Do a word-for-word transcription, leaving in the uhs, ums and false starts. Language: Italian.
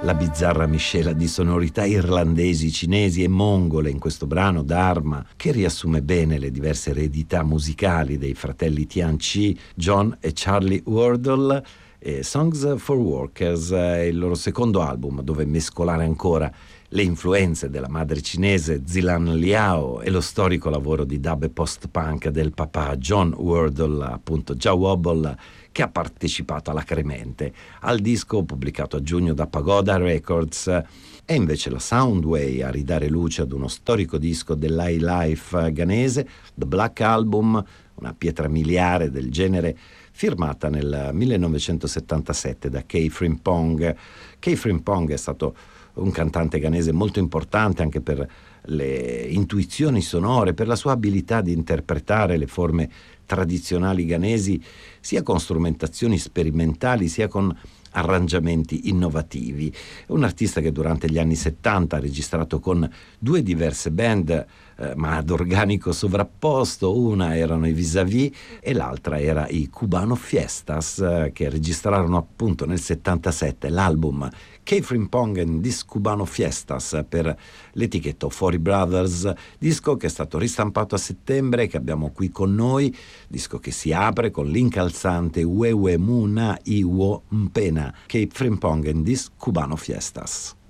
la bizzarra miscela di sonorità irlandesi, cinesi e mongole in questo brano Dharma, che riassume bene le diverse eredità musicali dei fratelli Tianchi, John e Charlie Wardle. E Songs for Workers è il loro secondo album, dove mescolare ancora le influenze della madre cinese Zilan Liao e lo storico lavoro di dub e post-punk del papà John Wardle, appunto Jah Wobble, che ha partecipato alacremente al disco pubblicato a giugno da Pagoda Records. È invece la Soundway a ridare luce ad uno storico disco dell'high life ghanese, The Black Album, una pietra miliare del genere, firmata nel millenovecentosettantasette da Kei Frimpong. Kei Frimpong è stato un cantante ghanese molto importante anche per le intuizioni sonore, per la sua abilità di interpretare le forme tradizionali ghanesi sia con strumentazioni sperimentali sia con arrangiamenti innovativi. È un artista che durante gli anni settanta ha registrato con due diverse band, eh, ma ad organico sovrapposto. Una erano i Vis-a-Vis e l'altra era i Cubano Fiestas, eh, che registrarono appunto nel settantasette l'album Kei Frimpong and This Cubano Fiestas per l'etichetta Fori Brothers, disco che è stato ristampato a settembre e che abbiamo qui con noi, disco che si apre con l'incalzante Wewe Muna Iwo Mpena, Kei Frimpong and This Cubano Fiestas.